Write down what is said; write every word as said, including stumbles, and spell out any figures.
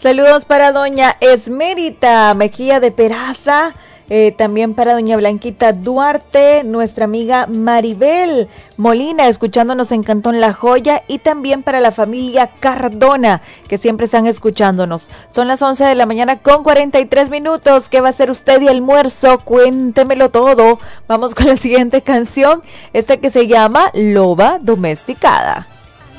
Saludos para doña Esmerita Mejía de Peraza. Eh, también para doña Blanquita Duarte, nuestra amiga Maribel Molina, escuchándonos en Cantón La Joya, y también para la familia Cardona, que siempre están escuchándonos. Son las once de la mañana con cuarenta y tres minutos. ¿Qué va a hacer usted de almuerzo? Cuéntemelo todo. Vamos con la siguiente canción, esta que se llama Loba Domesticada.